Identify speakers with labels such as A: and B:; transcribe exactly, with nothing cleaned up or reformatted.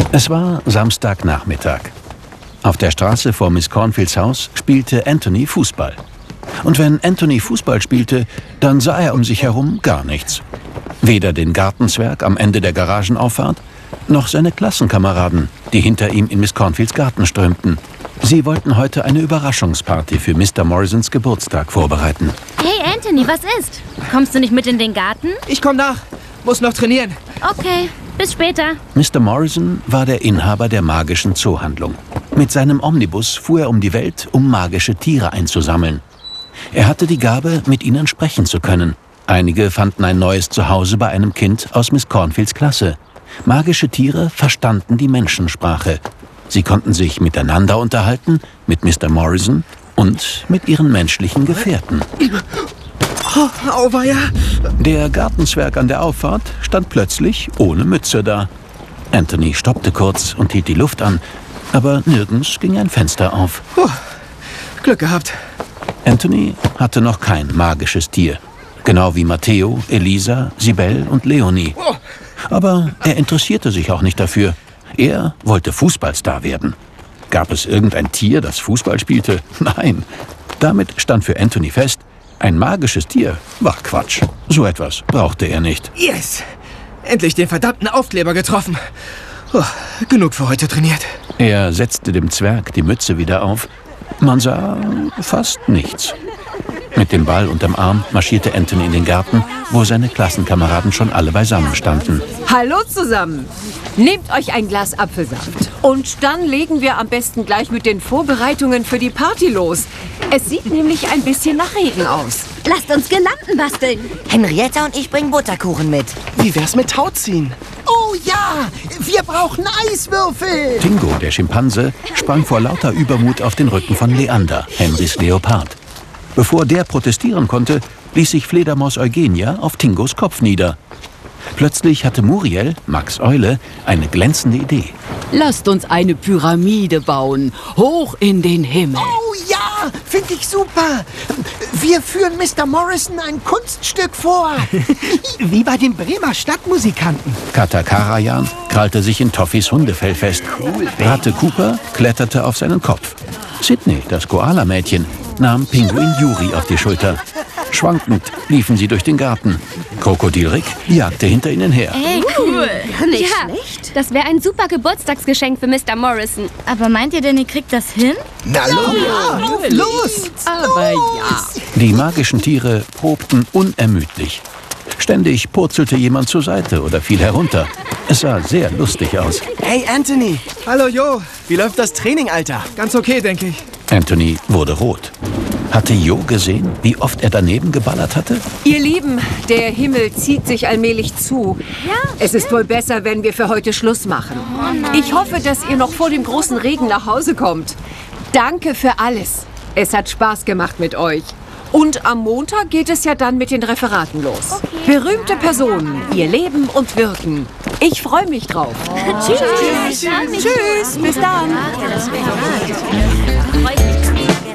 A: Es war Samstagnachmittag. Auf der Straße vor Miss Cornfields Haus spielte Anthony Fußball. Und wenn Anthony Fußball spielte, dann sah er um sich herum gar nichts. Weder den Gartenzwerg am Ende der Garagenauffahrt, noch seine Klassenkameraden, die hinter ihm in Miss Cornfields Garten strömten. Sie wollten heute eine Überraschungsparty für Mister Morrisons Geburtstag vorbereiten.
B: Hey Anthony, was ist? Kommst du nicht mit in den Garten?
C: Ich komm nach. Muss noch trainieren.
B: Okay, bis später.
A: Mister Morrison war der Inhaber der magischen Zoohandlung. Mit seinem Omnibus fuhr er um die Welt, um magische Tiere einzusammeln. Er hatte die Gabe, mit ihnen sprechen zu können. Einige fanden ein neues Zuhause bei einem Kind aus Miss Cornfields Klasse. Magische Tiere verstanden die Menschensprache. Sie konnten sich miteinander unterhalten, mit Mister Morrison und mit ihren menschlichen Gefährten.
C: Oh, auweia.
A: Der Gartenzwerg an der Auffahrt stand plötzlich ohne Mütze da. Anthony stoppte kurz und hielt die Luft an, aber nirgends ging ein Fenster auf.
C: Oh, Glück gehabt.
A: Anthony hatte noch kein magisches Tier. Genau wie Matteo, Elisa, Sibel und Leonie. Aber er interessierte sich auch nicht dafür. Er wollte Fußballstar werden. Gab es irgendein Tier, das Fußball spielte? Nein. Damit stand für Anthony fest, ein magisches Tier war Quatsch. So etwas brauchte er nicht.
C: Yes! Endlich den verdammten Aufkleber getroffen. Oh, genug für heute trainiert.
A: Er setzte dem Zwerg die Mütze wieder auf. Man sah fast nichts. Mit dem Ball unterm Arm marschierte Anthony in den Garten, wo seine Klassenkameraden schon alle beisammen standen.
D: Hallo zusammen. Nehmt euch ein Glas Apfelsaft. Und dann legen wir am besten gleich mit den Vorbereitungen für die Party los. Es sieht nämlich ein bisschen nach Regen aus.
B: Lasst uns Girlanden basteln.
E: Henrietta und ich bringen Butterkuchen mit.
C: Wie wär's mit Tauziehen?
F: Oh ja, wir brauchen Eiswürfel.
A: Tingo, der Schimpanse, sprang vor lauter Übermut auf den Rücken von Leander, Henrys Leopard. Bevor der protestieren konnte, ließ sich Fledermaus Eugenia auf Tingos Kopf nieder. Plötzlich hatte Muriel, Max Eule, eine glänzende Idee.
D: Lasst uns eine Pyramide bauen, hoch in den Himmel.
F: Oh ja, finde ich super. Wir führen Mister Morrison ein Kunststück vor.
C: Wie bei den Bremer Stadtmusikanten.
A: Kata Karajan krallte sich in Toffys Hundefell fest. Ratte Cooper kletterte auf seinen Kopf. Sydney, das Koala-Mädchen, nahm Pinguin Juri auf die Schulter. Schwankend liefen sie durch den Garten. Krokodil Rick jagte hinter ihnen her.
B: Ey, cool.
G: Nicht
B: ja,
G: schlecht.
B: Das wäre ein super Geburtstagsgeschenk für Mister Morrison.
G: Aber meint ihr denn, ihr kriegt das hin?
F: Na ja, auf, los!
D: Aber ja.
A: Die magischen Tiere probten unermüdlich. Ständig purzelte jemand zur Seite oder fiel herunter. Es sah sehr lustig aus.
C: Hey Anthony. Hallo Jo. Wie läuft das Training, Alter? Ganz okay, denke ich.
A: Anthony wurde rot. Hatte Jo gesehen, wie oft er daneben geballert hatte?
D: Ihr Lieben, der Himmel zieht sich allmählich zu. Ja, es ist wohl besser, wenn wir für heute Schluss machen. Ich hoffe, dass ihr noch vor dem großen Regen nach Hause kommt. Danke für alles. Es hat Spaß gemacht mit euch. Und am Montag geht es ja dann mit den Referaten los. Okay. Berühmte Personen, ihr Leben und Wirken. Ich freue mich drauf.
B: Oh. Tschüss.
D: Tschüss. Tschüss. Bis dann.
B: Das wäre